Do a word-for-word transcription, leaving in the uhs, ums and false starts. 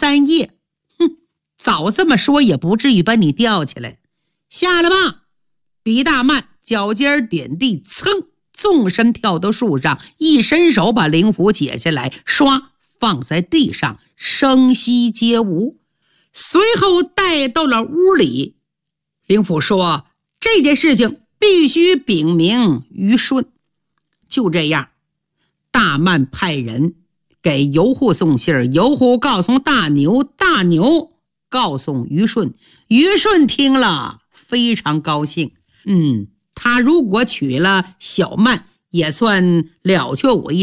三夜。哼，早这么说也不至于把你吊起来。下来吧。比大曼脚尖点地，噌，纵身跳到树上，一伸手把灵符解下来，唰放在地上，声息皆无。随后带到了屋里。灵符说，这件事情必须禀明于顺。就这样，大曼派人给尤户送信，尤户告诉大牛，大牛告诉于顺，于顺听了非常高兴。嗯，他如果娶了小曼，也算了却我一